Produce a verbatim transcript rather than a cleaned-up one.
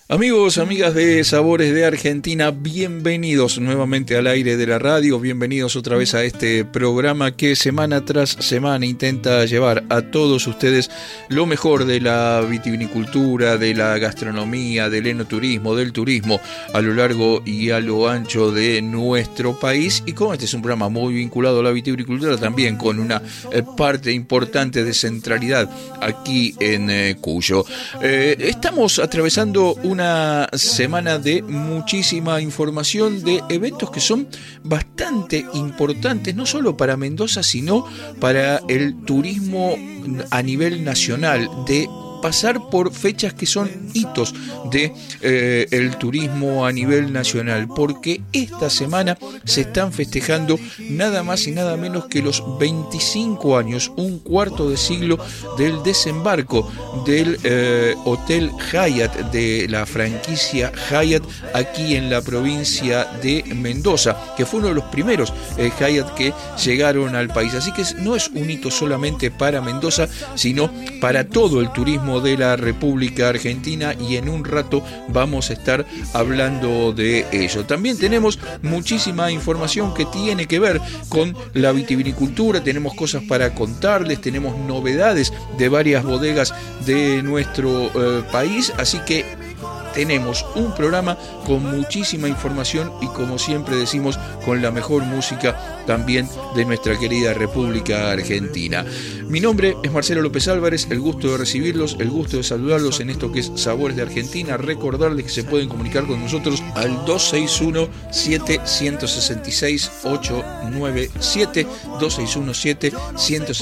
Amigos, amigas de Sabores de Argentina, bienvenidos nuevamente al aire de la radio, bienvenidos otra vez a este programa que semana tras semana intenta llevar a todos ustedes lo mejor de la vitivinicultura, de la gastronomía, del enoturismo, del turismo a lo largo y a lo ancho de nuestro país. Y como este es un programa muy vinculado a la vitivinicultura, también con una eh, parte importante de centralidad aquí en eh, Cuyo. Eh, estamos atravesando un una semana de muchísima información, de eventos que son bastante importantes, no solo para Mendoza, sino para el turismo a nivel nacional, de pasar por fechas que son hitos de eh, el turismo a nivel nacional, porque esta semana se están festejando nada más y nada menos que los veinticinco años, un cuarto de siglo del desembarco del eh, Hotel Hyatt, de la franquicia Hyatt aquí en la provincia de Mendoza, que fue uno de los primeros eh, Hyatt que llegaron al país. Así que no es un hito solamente para Mendoza, sino para todo el turismo de la República Argentina, y en un rato vamos a estar hablando de ello. También tenemos muchísima información que tiene que ver con la vitivinicultura, tenemos cosas para contarles, tenemos novedades de varias bodegas de nuestro eh, país, así que tenemos un programa con muchísima información y, como siempre decimos, con la mejor música también de nuestra querida República Argentina. Mi nombre es Marcelo López Álvarez, el gusto de recibirlos, el gusto de saludarlos en esto que es Sabores de Argentina. Recordarles que se pueden comunicar con nosotros al dos seis uno, siete uno seis, seis ocho nueve siete, dos seis uno, siete uno seis,